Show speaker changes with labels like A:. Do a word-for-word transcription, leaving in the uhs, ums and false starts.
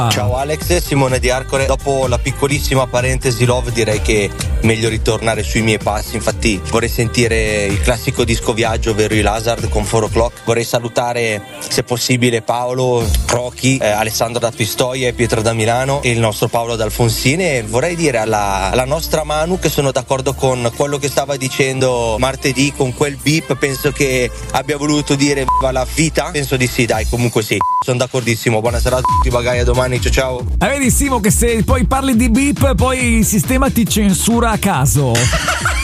A: Ciao Alex, Simone di Arcore. Dopo la piccolissima parentesi love direi che meglio ritornare sui miei passi. Infatti vorrei sentire il classico disco viaggio, ovvero i Lazard con four o'clock. Vorrei salutare se possibile Paolo, Rocky, eh, Alessandro da Pistoia e Pietro da Milano e il nostro Paolo da Alfonsine. E vorrei dire alla, alla nostra Manu che sono d'accordo con quello che stava dicendo martedì con quel beep. Penso che abbia voluto dire la vita. Penso di sì, dai, comunque sì, sono d'accordissimo. Buona serata a tutti, magari a domani, ciao ciao.
B: Ah, vedi Simo che se poi parli di beep poi il sistema ti censura a caso.